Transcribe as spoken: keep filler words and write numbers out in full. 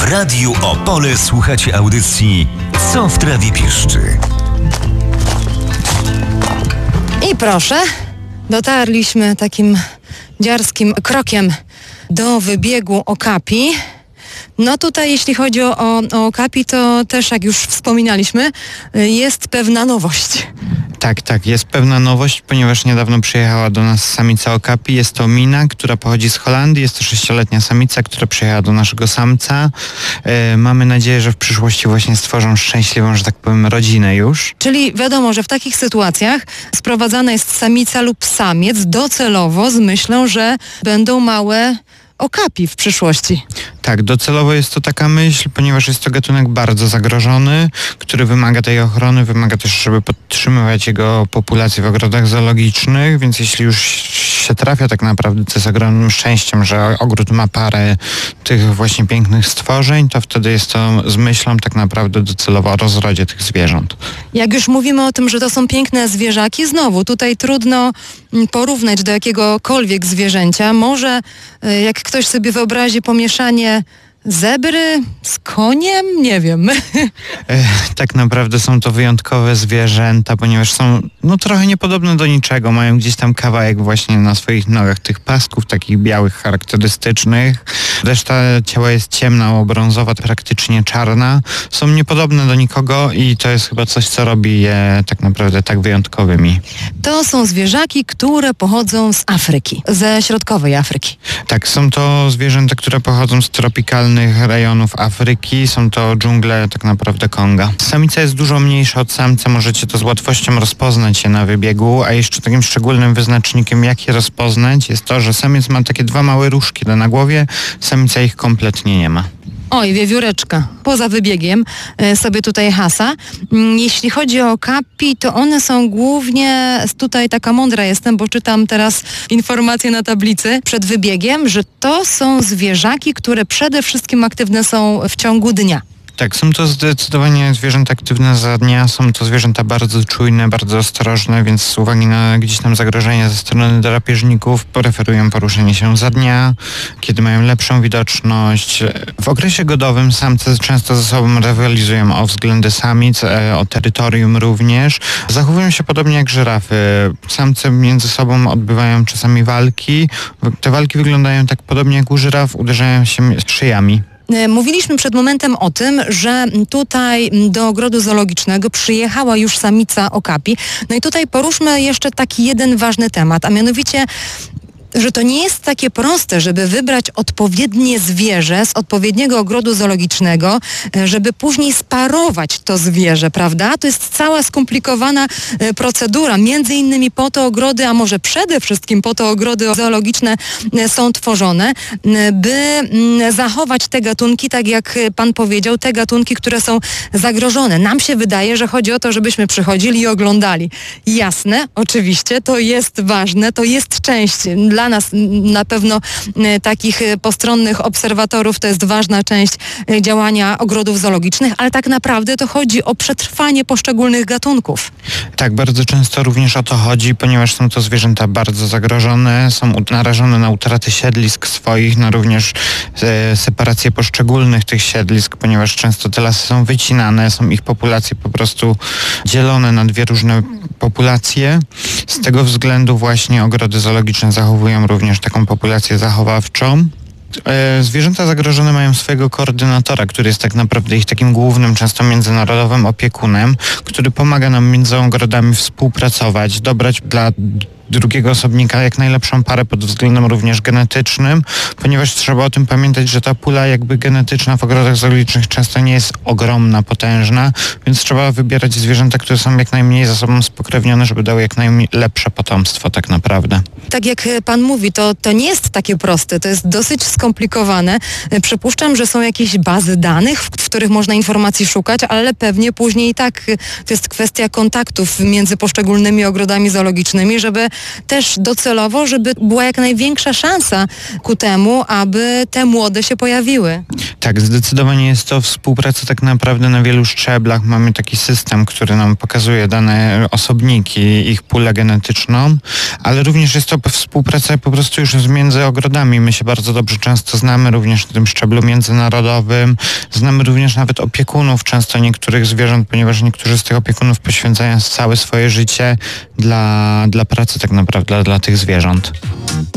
W Radiu Opole słuchacie audycji Co w trawie piszczy. I proszę, dotarliśmy takim dziarskim krokiem do wybiegu Okapi. No tutaj jeśli chodzi o, o, o Okapi, to też jak już wspominaliśmy, jest pewna nowość. Tak, tak, jest pewna nowość, ponieważ niedawno przyjechała do nas samica Okapi. Jest to Mina, która pochodzi z Holandii. Jest to sześcioletnia samica, która przyjechała do naszego samca. E, mamy nadzieję, że w przyszłości właśnie stworzą szczęśliwą, że tak powiem, rodzinę już. Czyli wiadomo, że w takich sytuacjach sprowadzana jest samica lub samiec docelowo z myślą, że będą małe Okapi w przyszłości. Tak, docelowo jest to taka myśl, ponieważ jest to gatunek bardzo zagrożony, który wymaga tej ochrony, wymaga też, żeby podtrzymywać jego populację w ogrodach zoologicznych, więc jeśli już się trafia tak naprawdę, to jest ogromnym szczęściem, że ogród ma parę tych właśnie pięknych stworzeń, to wtedy jest to z myślą tak naprawdę docelowo o rozrodzie tych zwierząt. Jak już mówimy o tym, że to są piękne zwierzaki, znowu tutaj trudno porównać do jakiegokolwiek zwierzęcia. Może jak ktoś sobie wyobrazi pomieszanie zebry z koniem? Nie wiem. E, tak naprawdę są to wyjątkowe zwierzęta, ponieważ są no trochę niepodobne do niczego. Mają gdzieś tam kawałek właśnie na swoich nogach tych pasków takich białych, charakterystycznych. Reszta ciała jest ciemna, brązowa, praktycznie czarna. Są niepodobne do nikogo i to jest chyba coś, co robi je tak naprawdę tak wyjątkowymi. To są zwierzaki, które pochodzą z Afryki, ze środkowej Afryki. Tak, są to zwierzęta, które pochodzą z tropikalnych rejonów Afryki. Są to dżungle tak naprawdę Konga. Samica jest dużo mniejsza od samca, możecie to z łatwością rozpoznać je na wybiegu, a jeszcze takim szczególnym wyznacznikiem, jak je rozpoznać, jest to, że samiec ma takie dwa małe różki na głowie, samica ich kompletnie nie ma. Oj, wiewióreczka. Poza wybiegiem sobie tutaj hasa. Jeśli chodzi o Okapi, to one są głównie, tutaj taka mądra jestem, bo czytam teraz informacje na tablicy przed wybiegiem, że to są zwierzaki, które przede wszystkim aktywne są w ciągu dnia. Tak, są to zdecydowanie zwierzęta aktywne za dnia, są to zwierzęta bardzo czujne, bardzo ostrożne, więc z uwagi na gdzieś tam zagrożenia ze strony drapieżników preferują poruszenie się za dnia, kiedy mają lepszą widoczność. W okresie godowym samce często ze sobą rywalizują o względy samic, o terytorium również. Zachowują się podobnie jak żyrafy. Samce między sobą odbywają czasami walki. Te walki wyglądają tak podobnie jak u żyraf, uderzają się szyjami. Mówiliśmy przed momentem o tym, że tutaj do ogrodu zoologicznego przyjechała już samica Okapi. No i tutaj poruszmy jeszcze taki jeden ważny temat, a mianowicie, że to nie jest takie proste, żeby wybrać odpowiednie zwierzę z odpowiedniego ogrodu zoologicznego, żeby później sparować to zwierzę, prawda? To jest cała skomplikowana procedura. Między innymi po to ogrody, a może przede wszystkim po to ogrody zoologiczne są tworzone, by zachować te gatunki, tak jak pan powiedział, te gatunki, które są zagrożone. Nam się wydaje, że chodzi o to, żebyśmy przychodzili i oglądali. Jasne, oczywiście, to jest ważne, to jest część dla nas na pewno takich postronnych obserwatorów to jest ważna część działania ogrodów zoologicznych, ale tak naprawdę to chodzi o przetrwanie poszczególnych gatunków. Tak, bardzo często również o to chodzi, ponieważ są to zwierzęta bardzo zagrożone, są narażone na utratę siedlisk swoich, na również e, separację poszczególnych tych siedlisk, ponieważ często te lasy są wycinane, są ich populacje po prostu dzielone na dwie różne populacje. Z tego względu właśnie ogrody zoologiczne zachowują również taką populację zachowawczą. E, zwierzęta zagrożone mają swojego koordynatora, który jest tak naprawdę ich takim głównym, często międzynarodowym opiekunem, który pomaga nam między ogrodami współpracować, dobrać dla drugiego osobnika jak najlepszą parę pod względem również genetycznym, ponieważ trzeba o tym pamiętać, że ta pula jakby genetyczna w ogrodach zoologicznych często nie jest ogromna, potężna, więc trzeba wybierać zwierzęta, które są jak najmniej ze sobą spokrewnione, żeby dały jak najlepsze potomstwo tak naprawdę. Tak jak pan mówi, to, to nie jest takie proste, to jest dosyć skomplikowane. Przypuszczam, że są jakieś bazy danych, w których można informacji szukać, ale pewnie później i tak to jest kwestia kontaktów między poszczególnymi ogrodami zoologicznymi, żeby też docelowo, żeby była jak największa szansa ku temu, aby te młode się pojawiły. Tak, zdecydowanie jest to współpraca tak naprawdę na wielu szczeblach. Mamy taki system, który nam pokazuje dane osobniki, ich pulę genetyczną, ale również jest to współpraca po prostu już między ogrodami. My się bardzo dobrze często znamy również na tym szczeblu międzynarodowym. Znamy również nawet opiekunów często niektórych zwierząt, ponieważ niektórzy z tych opiekunów poświęcają całe swoje życie dla, dla pracy tak naprawdę, dla, dla tych zwierząt.